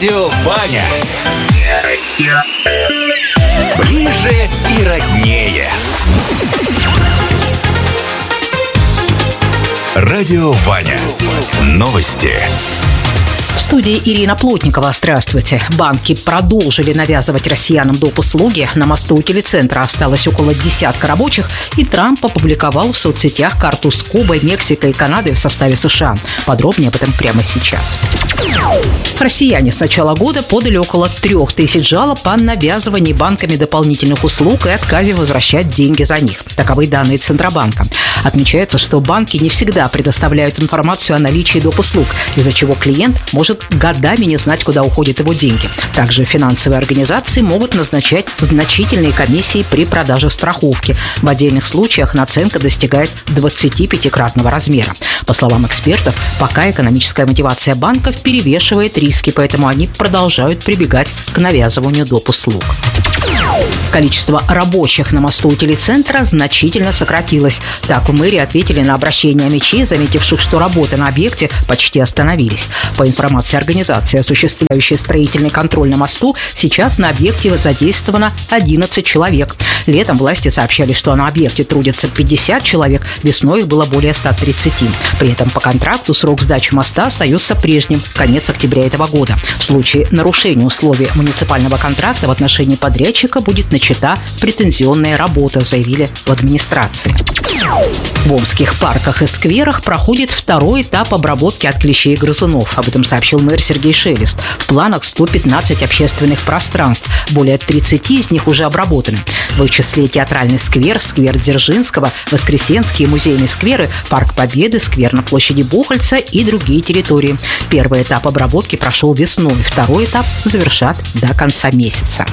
Радио Ваня. Ближе и роднее. Радио Ваня. Новости. В студии Ирина Плотникова. Здравствуйте. Банки продолжили навязывать россиянам доп. Услуги. На мосту у телецентра осталось около десятка рабочих, и Трамп опубликовал в соцсетях карту с Кубой, Мексикой и Канадой в составе США. Подробнее об этом прямо сейчас. Россияне с начала года подали около 3000 жалоб по навязыванию банками дополнительных услуг и отказе возвращать деньги за них. Таковы данные Центробанка. Отмечается, что банки не всегда предоставляют информацию о наличии доп. Услуг, из-за чего клиент может годами не знать, куда уходят его деньги. Также финансовые организации могут назначать значительные комиссии при продаже страховки. В отдельных случаях наценка достигает 25-кратного размера. По словам экспертов, пока экономическая мотивация банков перевешивает риски, поэтому они продолжают прибегать к навязыванию доп. Услуг. Количество рабочих на мосту у телецентра значительно сократилось. Так, в мэрии ответили на обращение МЧ, заметивших, что работы на объекте почти остановились. По информации организации, осуществляющей строительный контроль на мосту, сейчас на объекте задействовано 11 человек. Летом власти сообщали, что на объекте трудятся 50 человек, весной их было более 130. При этом по контракту срок сдачи моста остается прежним – конец октября этого года. В случае нарушения условий муниципального контракта в отношении подрядчика будет начата претензионная работа, заявили в администрации. В омских парках и скверах проходит второй этап обработки от клещей и грызунов. Об этом сообщил мэр Сергей Шелест. В планах 115 общественных пространств. Более 30 из них уже обработаны. В их числе Театральный сквер, сквер Дзержинского, Воскресенские музейные скверы, Парк Победы, сквер на площади Бухгольца и другие территории. Первый этап обработки прошел весной. Второй этап завершат до конца месяца.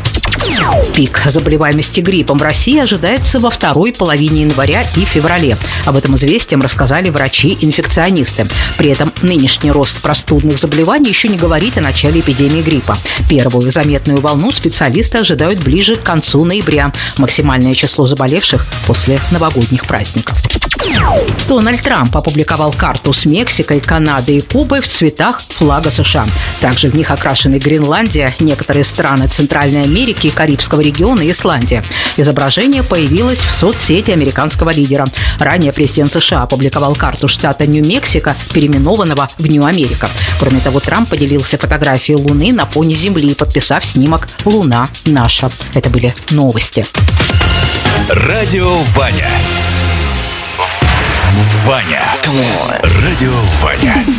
Пик заболеваемости гриппом в России ожидается во второй половине января и феврале. Об этом «Известиям» рассказали врачи-инфекционисты. При этом нынешний рост простудных заболеваний еще не говорит о начале эпидемии гриппа. Первую заметную волну специалисты ожидают ближе к концу ноября. Максимальное число заболевших после новогодних праздников. Дональд Трамп опубликовал карту с Мексикой, Канадой и Кубой в цветах флага США. Также в них окрашены Гренландия, некоторые страны Центральной Америки и Карибского региона и Исландия. Изображение появилось в соцсети американского лидера. Ранее президент США опубликовал карту штата Нью-Мексико, переименованного в Нью-Америка. Кроме того, Трамп поделился фотографией Луны на фоне Земли, подписав снимок «Луна наша». Это были новости. Радио Ваня. Ваня. Радио Ваня.